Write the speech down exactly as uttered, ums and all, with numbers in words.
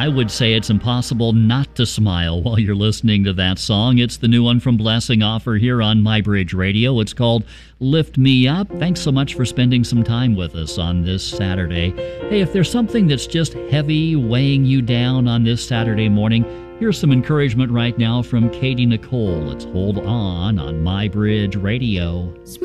I would say it's impossible not to smile while you're listening to that song. It's the new one from Blessing Offer here on MyBridge Radio. It's called Lift Me Up. Thanks so much for spending some time with us on this Saturday. Hey, if there's something that's just heavy, weighing you down on this Saturday morning, here's some encouragement right now from Katie Nicole. It's Hold On on MyBridge Radio.